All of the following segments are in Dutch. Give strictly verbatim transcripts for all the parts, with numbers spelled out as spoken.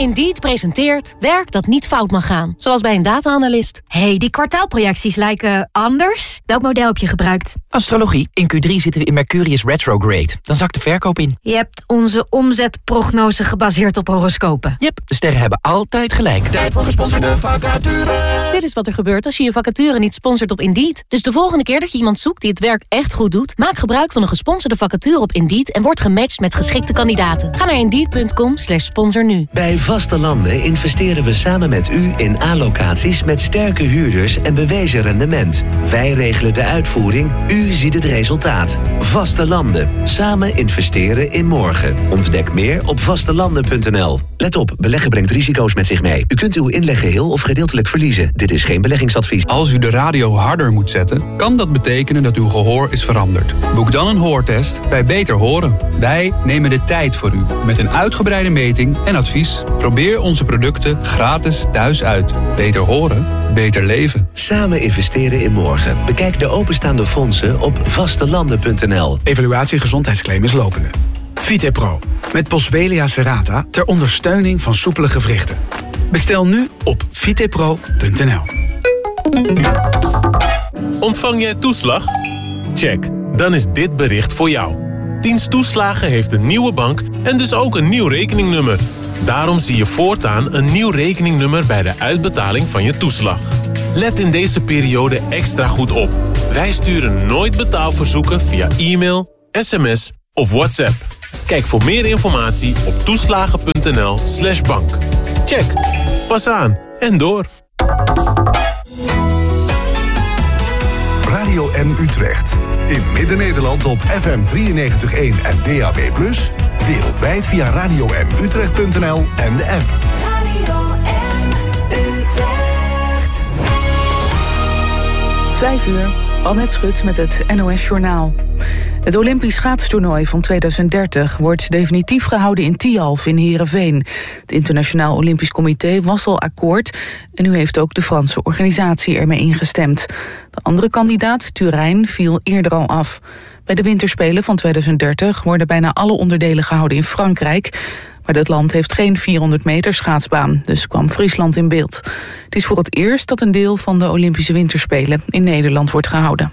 Indeed presenteert werk dat niet fout mag gaan. Zoals bij een data-analyst. hey, die kwartaalprojecties lijken anders. Welk model heb je gebruikt? Astrologie. In Q drie zitten we in Mercurius retrograde. Dan zakt de verkoop in. Je hebt onze omzetprognose gebaseerd op horoscopen. Yep, de sterren hebben altijd gelijk. Tijd voor gesponsorde vacature. Dit is wat er gebeurt als je je vacature niet sponsort op Indeed. Dus de volgende keer dat je iemand zoekt die het werk echt goed doet, maak gebruik van een gesponsorde vacature op Indeed en word gematcht met geschikte kandidaten. Ga naar indeed.com slash sponsor nu. Bij Vaste Landen investeren we samen met u in A-locaties met sterke huurders en bewezen rendement. Wij regelen de uitvoering, u ziet het resultaat. Vaste Landen. Samen investeren in morgen. Ontdek meer op vastelanden punt n l. Let op, beleggen brengt risico's met zich mee. U kunt uw inleg geheel of gedeeltelijk verliezen. Dit is geen beleggingsadvies. Als u de radio harder moet zetten, kan dat betekenen dat uw gehoor is veranderd. Boek dan een hoortest bij Beter Horen. Wij nemen de tijd voor u met een uitgebreide meting en advies. Probeer onze producten gratis thuis uit. Beter horen, beter leven. Samen investeren in morgen. Bekijk de openstaande fondsen op vastelanden punt n l. Evaluatie gezondheidsclaim is lopende. Vitepro, met Boswellia serrata ter ondersteuning van soepele gewrichten. Bestel nu op vitepro punt n l. Ontvang jij toeslag? Check, dan is dit bericht voor jou. Dienst Toeslagen heeft een nieuwe bank en dus ook een nieuw rekeningnummer. Daarom zie je voortaan een nieuw rekeningnummer bij de uitbetaling van je toeslag. Let in deze periode extra goed op. Wij sturen nooit betaalverzoeken via e-mail, sms of WhatsApp. Kijk voor meer informatie op toeslagen punt n l slash bank. Check, pas aan en door. Radio M Utrecht. In Midden-Nederland op F M drieënnegentig komma één en D A B plus. Wereldwijd via radio m utrecht punt n l en de app. Radio M Utrecht. Vijf uur, Annette Schut met het N O S Journaal. Het Olympisch schaatstoernooi van tweeduizend dertig wordt definitief gehouden in Tialf in Heerenveen. Het Internationaal Olympisch Comité was al akkoord en nu heeft ook de Franse organisatie ermee ingestemd. De andere kandidaat, Turijn, viel eerder al af. Bij de winterspelen van tweeduizend dertig worden bijna alle onderdelen gehouden in Frankrijk. Maar het land heeft geen vierhonderd meter schaatsbaan, dus kwam Friesland in beeld. Het is voor het eerst dat een deel van de Olympische winterspelen in Nederland wordt gehouden.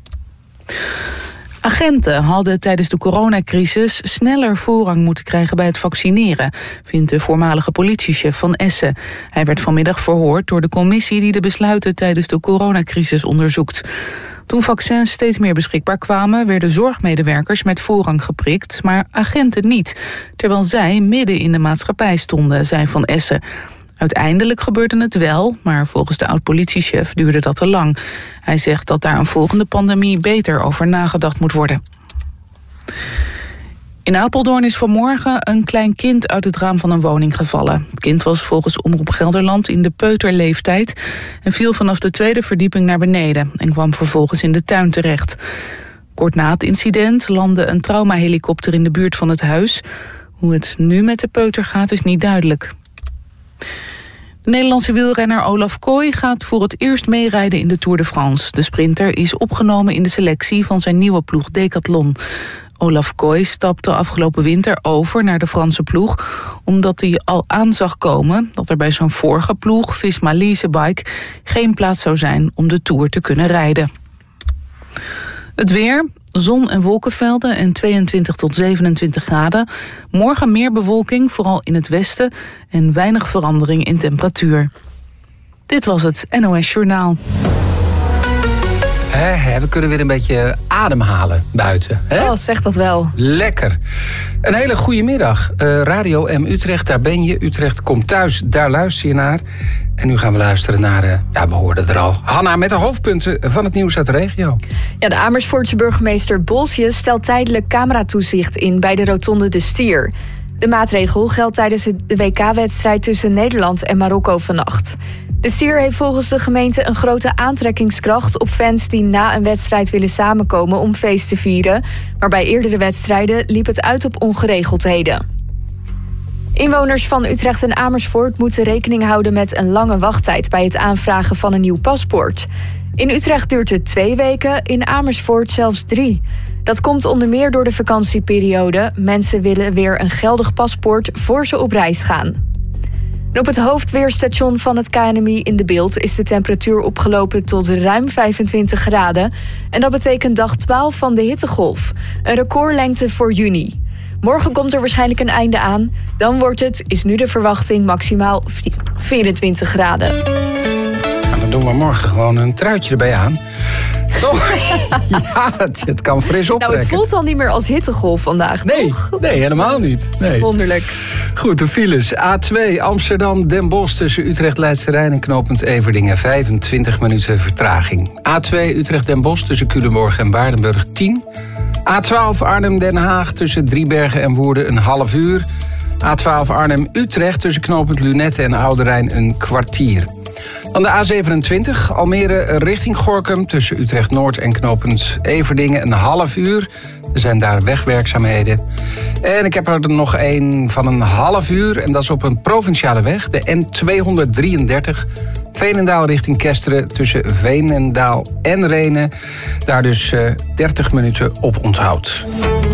Agenten hadden tijdens de coronacrisis sneller voorrang moeten krijgen bij het vaccineren, vindt de voormalige politiechef van Essen. Hij werd vanmiddag verhoord door de commissie die de besluiten tijdens de coronacrisis onderzoekt. Toen vaccins steeds meer beschikbaar kwamen, werden zorgmedewerkers met voorrang geprikt, maar agenten niet, terwijl zij midden in de maatschappij stonden, zei Van Essen. Uiteindelijk gebeurde het wel, maar volgens de oud-politiechef duurde dat te lang. Hij zegt dat daar een volgende pandemie beter over nagedacht moet worden. In Apeldoorn is vanmorgen een klein kind uit het raam van een woning gevallen. Het kind was volgens Omroep Gelderland in de peuterleeftijd en viel vanaf de tweede verdieping naar beneden en kwam vervolgens in de tuin terecht. Kort na het incident landde een traumahelikopter in de buurt van het huis. Hoe het nu met de peuter gaat is niet duidelijk. De Nederlandse wielrenner Olaf Kooi gaat voor het eerst meerijden in de Tour de France. De sprinter is opgenomen in de selectie van zijn nieuwe ploeg Decathlon. Olaf Kooi stapte afgelopen winter over naar de Franse ploeg, omdat hij al aan zag komen dat er bij zijn vorige ploeg, Visma Leasebike, geen plaats zou zijn om de Tour te kunnen rijden. Het weer, zon- en wolkenvelden en tweeëntwintig tot zevenentwintig graden. Morgen meer bewolking, vooral in het westen, en weinig verandering in temperatuur. Dit was het N O S Journaal. He, he, we kunnen weer een beetje ademhalen buiten. He? Oh, zeg dat wel. Lekker. Een hele goede middag. Uh, Radio M Utrecht, daar ben je. Utrecht komt thuis, daar luister je naar. En nu gaan we luisteren naar, uh, ja, we hoorden er al, Hanna met de hoofdpunten van het nieuws uit de regio. Ja, de Amersfoortse burgemeester Bolsje stelt tijdelijk cameratoezicht in bij de rotonde De Stier. De maatregel geldt tijdens de W K-wedstrijd tussen Nederland en Marokko vannacht. De Stier heeft volgens de gemeente een grote aantrekkingskracht op fans die na een wedstrijd willen samenkomen om feest te vieren. Maar bij eerdere wedstrijden liep het uit op ongeregeldheden. Inwoners van Utrecht en Amersfoort moeten rekening houden met een lange wachttijd bij het aanvragen van een nieuw paspoort. In Utrecht duurt het twee weken, in Amersfoort zelfs drie. Dat komt onder meer door de vakantieperiode. Mensen willen weer een geldig paspoort voor ze op reis gaan. En op het hoofdweerstation van het K N M I in De Bilt is de temperatuur opgelopen tot ruim vijfentwintig graden. En dat betekent dag twaalf van de hittegolf. Een recordlengte voor juni. Morgen komt er waarschijnlijk een einde aan. Dan wordt het, is nu de verwachting, maximaal vierentwintig graden. Nou, dan doen we morgen gewoon een truitje erbij aan. Toch? Ja, het, het kan fris optrekken. Nou, het voelt al niet meer als hittegolf vandaag, nee, toch? Nee, helemaal niet. Nee. Wonderlijk. Goed, de files. A twee Amsterdam, Den Bosch tussen Utrecht, Leidse Rijn en knooppunt Everdingen. vijfentwintig minuten vertraging. A twee Utrecht, Den Bosch tussen Culemborg en Waardenburg tien. A twaalf Arnhem, Den Haag tussen Driebergen en Woerden een half uur. A twaalf Arnhem, Utrecht tussen knooppunt Lunette en Oude Rijn een kwartier. Dan de A zevenentwintig, Almere richting Gorinchem tussen Utrecht Noord en knooppunt Everdingen een half uur. Er zijn daar wegwerkzaamheden. En ik heb er nog één van een half uur en dat is op een provinciale weg, de N tweehonderddrieëndertig. Veenendaal richting Kesteren tussen Veenendaal en Rhenen. Daar dus uh, dertig minuten op onthoud.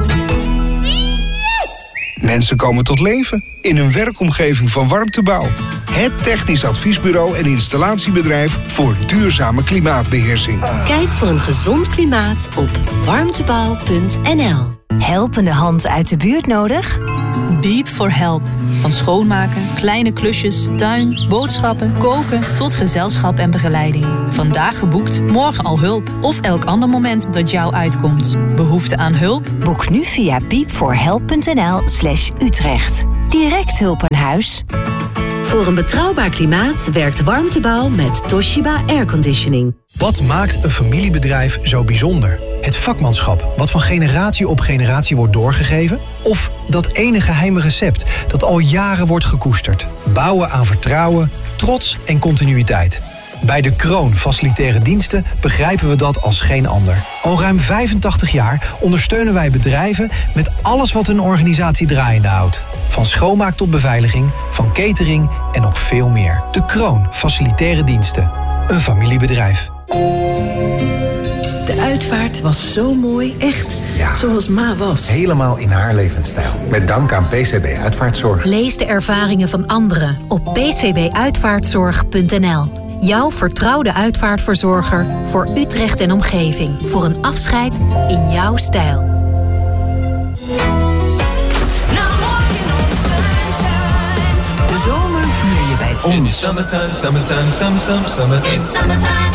Mensen komen tot leven in een werkomgeving van Warmtebouw. Het technisch adviesbureau en installatiebedrijf voor duurzame klimaatbeheersing. Kijk voor een gezond klimaat op warmtebouw punt n l. Helpende hand uit de buurt nodig? Beep for Help. Van schoonmaken, kleine klusjes, tuin, boodschappen, koken tot gezelschap en begeleiding. Vandaag geboekt, morgen al hulp. Of elk ander moment dat jou uitkomt. Behoefte aan hulp? Boek nu via beep for help punt n l slash Utrecht. Direct hulp aan huis. Voor een betrouwbaar klimaat werkt Warmtebouw met Toshiba Airconditioning. Wat maakt een familiebedrijf zo bijzonder? Het vakmanschap, wat van generatie op generatie wordt doorgegeven? Of dat ene geheime recept dat al jaren wordt gekoesterd? Bouwen aan vertrouwen, trots en continuïteit. Bij De Kroon Facilitaire Diensten begrijpen we dat als geen ander. Al ruim vijfentachtig jaar ondersteunen wij bedrijven met alles wat hun organisatie draaiende houdt. Van schoonmaak tot beveiliging, van catering en nog veel meer. De Kroon Facilitaire Diensten. Een familiebedrijf. De uitvaart was zo mooi, echt ja, zoals Ma was. Helemaal in haar levensstijl. Met dank aan P C B Uitvaartzorg. Lees de ervaringen van anderen op p c b uitvaartzorg punt n l. Jouw vertrouwde uitvaartverzorger voor Utrecht en omgeving. Voor een afscheid in jouw stijl. De zomer vier je bij ons. Summertime, summertime, some, some, summertime. It's summertime.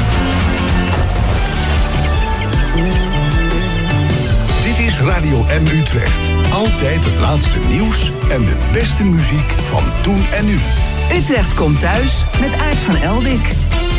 Dit is Radio M Utrecht. Altijd het laatste nieuws en de beste muziek van toen en nu. Utrecht komt thuis met Aart van Eldik.